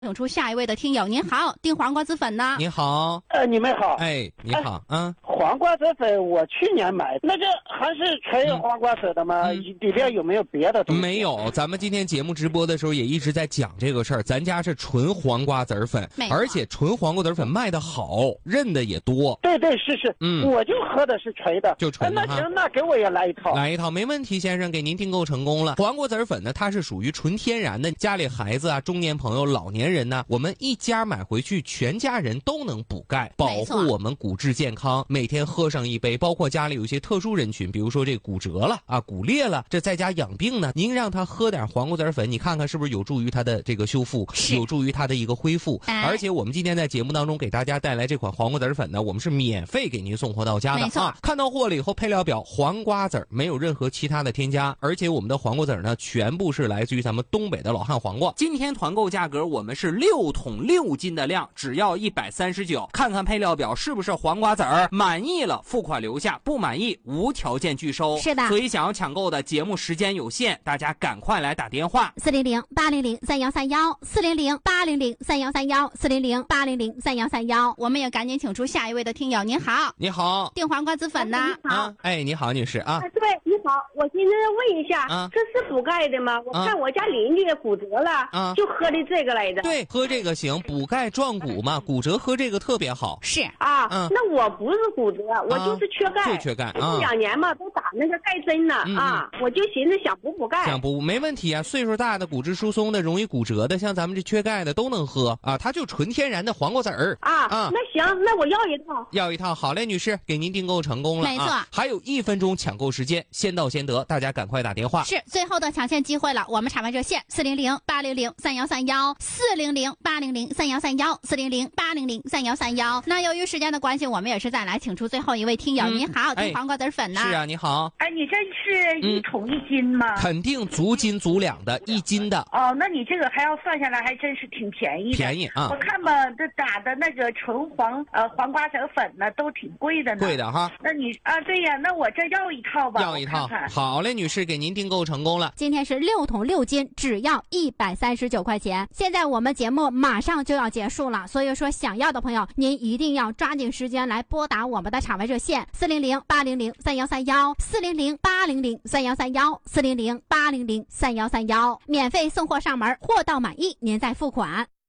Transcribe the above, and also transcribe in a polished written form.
请出下一位的听友，您好，订黄瓜子粉呢？ 您好， 你们好， 哎，你好， 黄瓜子粉我去年买，那个还是纯黄瓜子的吗？里边有没有别的东西？ 没有，咱们今天节目直播的时候也一直在讲这个事儿，咱家是纯黄瓜子粉，而且纯黄瓜子粉卖的好，认的也多。 对对是，我就喝的是纯的， 就纯的那行，那给我也来一套， 没问题，先生，给您订购成功了。黄瓜子粉呢，它是属于纯天然的，家里孩子啊、中年朋友、老年人呢，我们一家买回去，全家人都能补钙，保护我们骨质健康。每天喝上一杯，包括家里有一些特殊人群，比如说这骨折了啊、骨裂了，这在家养病呢，您让他喝点黄瓜子粉，你看看是不是有助于他的这个修复，有助于他的一个恢复。而且我们今天在节目当中给大家带来这款黄瓜子粉呢，我们是免费给您送货到家的啊。看到货了以后，配料表黄瓜子没有任何其他的添加，而且我们的黄瓜子呢，全部是来自于咱们东北的老汉黄瓜。今天团购价格我们是6桶6斤的量，只要139。看看配料表是不是黄瓜子儿，满意了付款留下，不满意无条件拒收。 是的， 所以想要抢购的节目时间有限，大家赶快来打电话 400-800-3131，400-800-3131，400-800-3131。我们也赶紧请出下一位的听友，您好， 你好， 订黄瓜子粉呢？ 哎，你好，女士啊。 对，你好，我寻思问一下，这是补钙的吗？我看我家邻居骨折了，就喝的这个来着。 对，喝这个行，补钙壮骨嘛，骨折喝这个特别好。 是啊，那我不是骨折，我就是缺钙， 就缺钙啊。 2年嘛，都打那个钙针呢啊，我就寻思想补钙。 想补没问题啊，岁数大的、骨质疏松的、容易骨折的，像咱们这缺钙的都能喝啊，它就纯天然的黄瓜籽儿啊。那行，那我要一套，好嘞，女士，给您订购成功了。 没错， 还有1分钟抢购时间，先到先得，大家赶快打电话。 是最后的抢线机会了，我们场外热线400-800-3131，400-800-3131，400-800-3131。那由于时间的关系，我们也是再来请出最后一位听友。您好，订黄瓜子粉呢？ 是啊，你好。 哎，你这是1桶1斤吗？ 肯定足斤足两的，1斤的。 哦，那你这个还要算下来，还真是挺便宜的。 便宜啊！ 我看吧，这打的那个纯黄瓜子粉呢，都挺贵的呢。 贵的哈。 那你啊，对呀，那我这要一套吧。 要一套。 看看好嘞，女士，给您订购成功了。 今天是6桶6斤，只要139块钱。现在我们节目马上就要结束了，所以说想要的朋友，您一定要抓紧时间来拨打我们的场外热线400-800-3131，400-800-3131，400-800-3131，免费送货上门，货到满意您再付款。